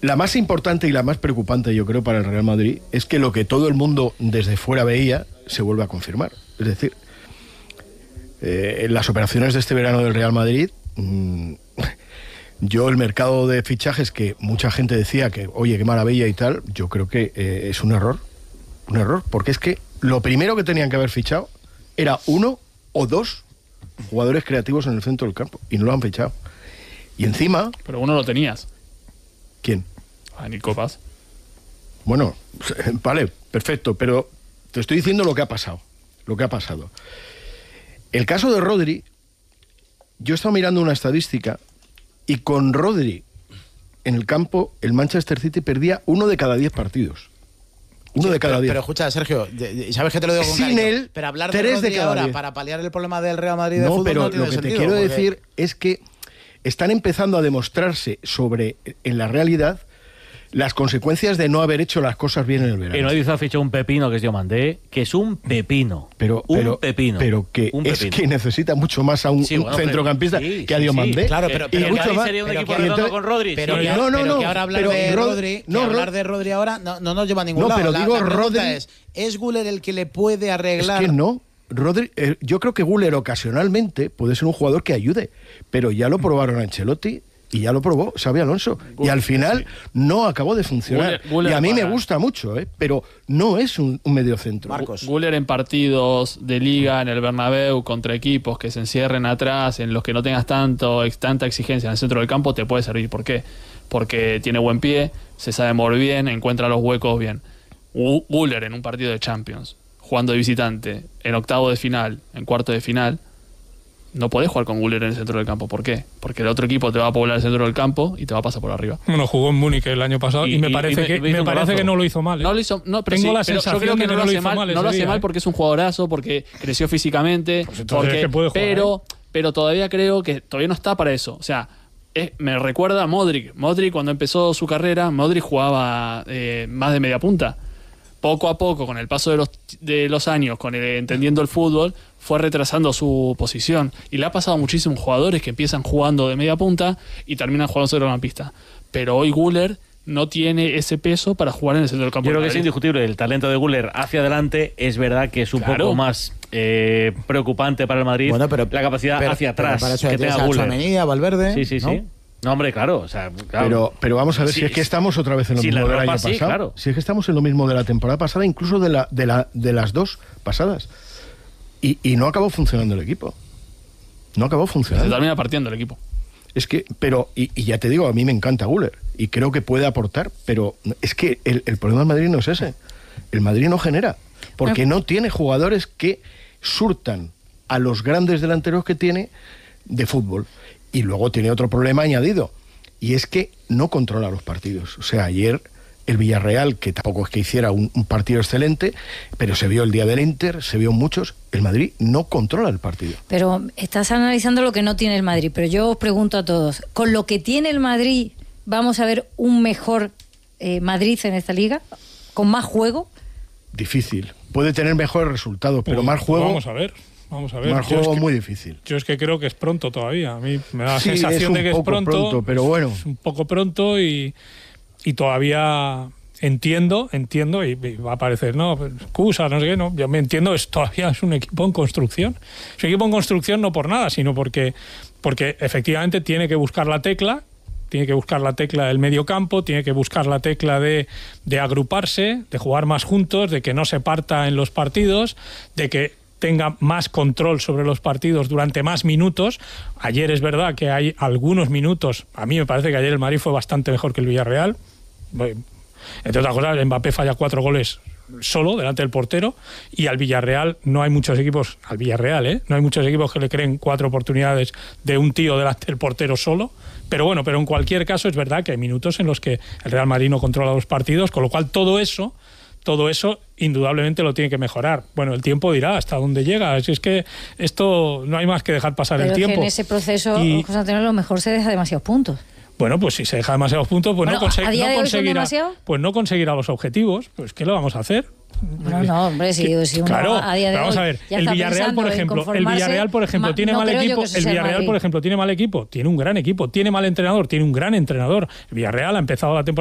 La más importante y la más preocupante, yo creo, para el Real Madrid es que lo que todo el mundo desde fuera veía se vuelve a confirmar. Es decir, en las operaciones de este verano del Real Madrid, yo el mercado de fichajes que mucha gente decía que, oye, qué maravilla y tal, yo creo que es un error, porque es que lo primero que tenían que haber fichado era 1 o 2 jugadores creativos en el centro del campo, y no lo han fichado. Y encima... Pero uno lo tenías. ¿Quién? A Nico Paz. Bueno, vale, perfecto, pero te estoy diciendo lo que ha pasado. El caso de Rodri, yo he estado mirando una estadística y con Rodri en el campo, el Manchester City perdía 1 de cada 10 partidos. 1 de cada 10. Pero escucha, Sergio, sabes que te lo digo con Sin cariño, él, pero hablar de 3 Rodri de cada ahora 10. para paliar el problema del Real Madrid de no, fútbol pero no tiene lo que sentido. te quiero porque... decir es que están empezando a demostrarse en la realidad las consecuencias de no haber hecho las cosas bien en el verano. Que no ha fichado un pepino que es Diomandé, que es un pepino. Pero que es que necesita mucho más a un centrocampista que a Diomandé. Claro, pero mucho más. Sería un equipo redondo con Rodri. Pero que ahora hablar de Rodri ahora no nos lleva a ningún lado. Pero digo, la Rodri ¿es Güler el que le puede arreglar? Es que no. Rodri, yo creo que Güler ocasionalmente puede ser un jugador que ayude, pero ya lo probaron a Ancelotti y ya lo probó Xabi Alonso. Y al final no acabó de funcionar. Güler y a mí me gusta mucho, pero no es un mediocentro. Marcos. Güler en partidos de liga en el Bernabéu contra equipos que se encierren atrás, en los que no tengas tanta exigencia en el centro del campo, te puede servir. ¿Por qué? Porque tiene buen pie, se sabe mover bien, encuentra los huecos bien. Güler en un partido de Champions, jugando de visitante, en octavo de final, en cuarto de final, no podés jugar con Güler en el centro del campo. ¿Por qué? Porque el otro equipo te va a poblar el centro del campo y te va a pasar por arriba. Bueno, jugó en Múnich el año pasado y me parece que no lo hizo mal. No lo hizo, pero tengo la pero sensación yo creo que de no lo hace mal. No lo hace mal porque es un jugadorazo, porque creció físicamente, pero todavía creo que todavía no está para eso. O sea, me recuerda a Modric. Modric, cuando empezó su carrera, Modric jugaba más de media punta. Poco a poco, con el paso de los años, entendiendo el fútbol, fue retrasando su posición. Y le ha pasado a muchísimos jugadores que empiezan jugando de media punta y terminan jugando centrocampista. Pero hoy Güler no tiene ese peso para jugar en el centro del campo. Yo creo que es indiscutible. El talento de Güler hacia adelante es verdad que es un poco más preocupante para el Madrid. Bueno, pero, la capacidad hacia atrás para eso que tenga Güler. Tchouaméni, Valverde. Sí. ¿no? No, hombre, claro. O sea, claro. Pero vamos a ver si es que estamos otra vez en lo mismo del año pasado. Claro. Si es que estamos en lo mismo de la temporada pasada, incluso de las dos pasadas. Y no acabó funcionando el equipo. No acabó funcionando. Se termina partiendo el equipo. Es que, y ya te digo, a mí me encanta Güler y creo que puede aportar, pero es que el problema del Madrid no es ese. El Madrid no genera, porque no tiene jugadores que surtan a los grandes delanteros que tiene de fútbol. Y luego tiene otro problema añadido, y es que no controla los partidos. O sea, ayer el Villarreal, que tampoco es que hiciera un partido excelente, pero se vio el día del Inter, se vio muchos, el Madrid no controla el partido. Pero estás analizando lo que no tiene el Madrid, pero yo os pregunto a todos, ¿con lo que tiene el Madrid vamos a ver un mejor Madrid en esta liga? ¿Con más juego? Difícil. Puede tener mejores resultados, pero más juego... Vamos a ver. Más juego muy difícil. Yo es que creo que es pronto todavía. A mí me da la sensación de que es pronto. Pero bueno. Es un poco pronto y todavía entiendo y va a parecer, no, excusas, no sé qué, no. Yo me entiendo, todavía es un equipo en construcción. Es un equipo en construcción no por nada, sino porque efectivamente tiene que buscar la tecla. Tiene que buscar la tecla del medio campo, tiene que buscar la tecla de agruparse, de jugar más juntos, de que no se parta en los partidos, de que tenga más control sobre los partidos durante más minutos. Ayer es verdad que hay algunos minutos, a mí me parece que ayer el Madrid fue bastante mejor que el Villarreal. Entre otras cosas, Mbappé falla 4 goles solo delante del portero, y al Villarreal no hay muchos equipos, no hay muchos equipos que le creen 4 oportunidades de un tío delante del portero solo. Pero bueno, en cualquier caso es verdad que hay minutos en los que el Real Madrid no controla los partidos, con lo cual todo eso indudablemente lo tiene que mejorar. Bueno, el tiempo dirá hasta dónde llega. Si es que esto no hay más que dejar pasar el tiempo. Pero en ese proceso, José Antonio, a lo mejor se deja demasiados puntos. Bueno, pues si se deja demasiados puntos, pues no conseguirá los objetivos. Pues ¿qué lo vamos a hacer? No, hombre, si uno claro, a día de vamos hoy a ver, ya el está Villarreal, por ejemplo, tiene mal equipo. El Villarreal, por ejemplo, tiene mal equipo, tiene un gran equipo, tiene mal entrenador, tiene un gran entrenador. El Villarreal ha empezado la temporada